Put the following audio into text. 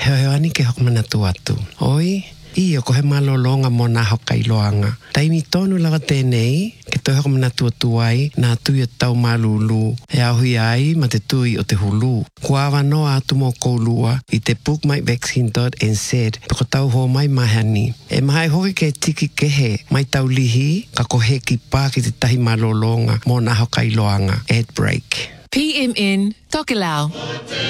Heo ani ke hok mana tuatu. Oi, o ko he malolonga mo na hoka I loanga. Taimi tonu lava tēnei, ke toi hoko mana tuatuai, nā tui o tau malulu, e ahui ai ma te tui o te hulu. Kua awa noa atu mo koulua I te bookmyvaccine.nz, peko tau ho mai mahani. E mahai hoki ke tiki kehe, mai tau lihi, ka ko he ki pā ki te tahi malolonga mo na hoka I loanga. Ad break. PMN Tokelau.